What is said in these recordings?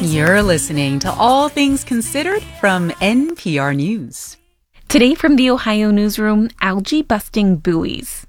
You're listening to All Things Considered from NPR News. Today from the Ohio newsroom, algae-busting buoys.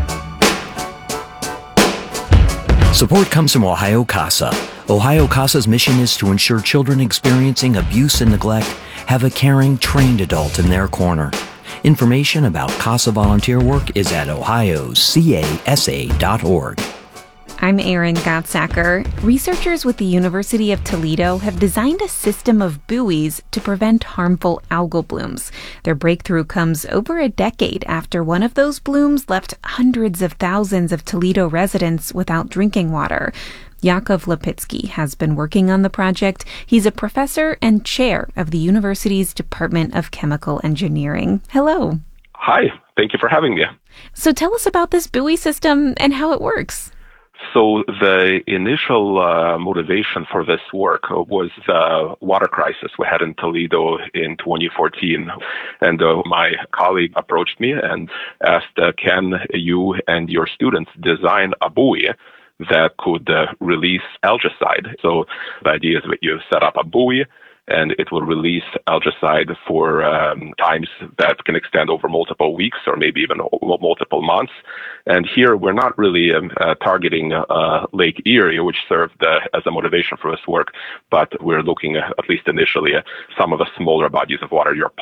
Support comes from Ohio CASA. Ohio CASA's mission is to ensure children experiencing abuse and neglect have a caring, trained adult in their corner. Information about CASA volunteer work is at ohiocasa.org. I'm Erin Gottsacker. Researchers with the University of Toledo have designed a system of buoys to prevent harmful algal blooms. Their breakthrough comes over a decade after one of those blooms left hundreds of thousands of Toledo residents without drinking water. Yakov Lipitsky has been working on the project. He's a professor and chair of the university's Department of Chemical Engineering. Hello. Hi. Thank you for having me. So tell us about this buoy system and how it works. So the initial motivation for this work was the water crisis we had in Toledo in 2014. And my colleague approached me and asked, can you and your students design a buoy that could release algicide? So the idea is that you set up a buoy and it will release algicide for times that can extend over multiple weeks or maybe even multiple months. And here we're not really targeting Lake Erie, which served as a motivation for this work, but we're looking at least initially at some of the smaller bodies of water. Your